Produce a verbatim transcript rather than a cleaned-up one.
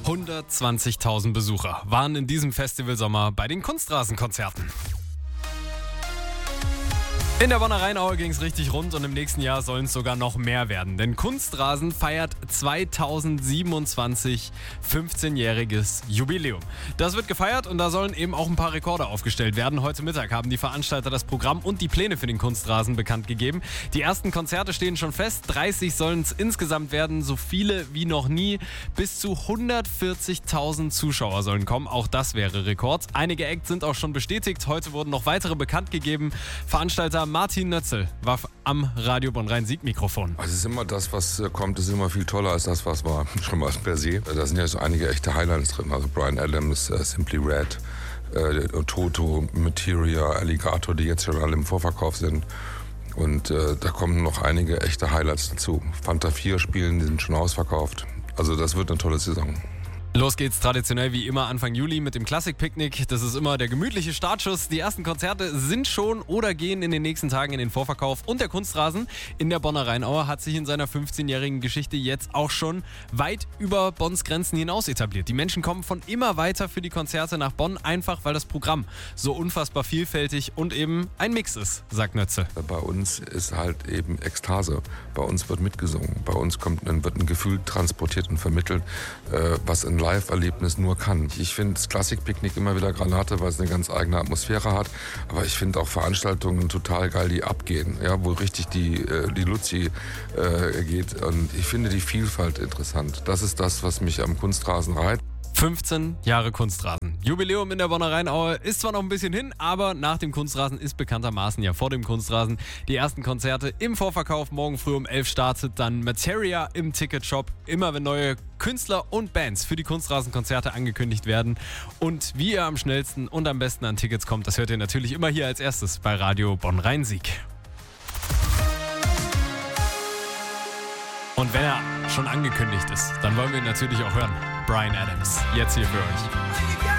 hundertzwanzigtausend Besucher waren in diesem Festivalsommer bei den Kunstrasenkonzerten. In der Bonner Rheinaue ging es richtig rund und im nächsten Jahr sollen es sogar noch mehr werden. Denn Kunstrasen feiert zweitausendsiebenundzwanzig fünfzehnjähriges Jubiläum. Das wird gefeiert und da sollen eben auch ein paar Rekorde aufgestellt werden. Heute Mittag haben die Veranstalter das Programm und die Pläne für den Kunstrasen bekannt gegeben. Die ersten Konzerte stehen schon fest. dreißig sollen es insgesamt werden, so viele wie noch nie. Bis zu hundertvierzigtausend Zuschauer sollen kommen. Auch das wäre Rekord. Einige Acts sind auch schon bestätigt. Heute wurden noch weitere bekannt gegeben. Veranstalter Martin Nötzel war am Radio Bonn-Rhein-Sieg-Mikrofon. Also es ist immer das, was kommt, ist immer viel toller als das, was war. Schon mal per se. Da sind ja so einige echte Highlights drin. Also Bryan Adams, uh, Simply Red, uh, Toto, Materia, Alligator, die jetzt schon alle im Vorverkauf sind. Und uh, da kommen noch einige echte Highlights dazu. Fanta vier spielen, die sind schon ausverkauft. Also das wird eine tolle Saison. Los geht's traditionell wie immer Anfang Juli mit dem Klassikpicknick. Das ist immer der gemütliche Startschuss. Die ersten Konzerte sind schon oder gehen in den nächsten Tagen in den Vorverkauf. Und der Kunstrasen in der Bonner Rheinaue hat sich in seiner fünfzehnjährigen Geschichte jetzt auch schon weit über Bonns Grenzen hinaus etabliert. Die Menschen kommen von immer weiter für die Konzerte nach Bonn, einfach weil das Programm so unfassbar vielfältig und eben ein Mix ist, sagt Nötze. Bei uns ist halt eben Ekstase. Bei uns wird mitgesungen. Bei uns kommt ein, wird ein Gefühl transportiert und vermittelt, äh, was ein Live-Erlebnis nur kann. Ich finde das Klassikpicknick immer wieder Granate, weil es eine ganz eigene Atmosphäre hat. Aber ich finde auch Veranstaltungen total geil, die abgehen, ja, wo richtig die, äh, die Luzi äh, geht. Und ich finde die Vielfalt interessant. Das ist das, was mich am Kunstrasen reizt. fünfzehn Jahre Kunstrasen. Jubiläum in der Bonner Rheinaue ist zwar noch ein bisschen hin, aber nach dem Kunstrasen ist bekanntermaßen ja vor dem Kunstrasen die ersten Konzerte im Vorverkauf. Morgen früh um elf startet dann Materia im Ticketshop. Immer wenn neue Künstler und Bands für die Kunstrasenkonzerte angekündigt werden. Und wie ihr am schnellsten und am besten an Tickets kommt, das hört ihr natürlich immer hier als erstes bei Radio Bonn-Rhein-Sieg. Und wenn er schon angekündigt ist, dann wollen wir ihn natürlich auch hören. Bryan Adams, jetzt hier für euch.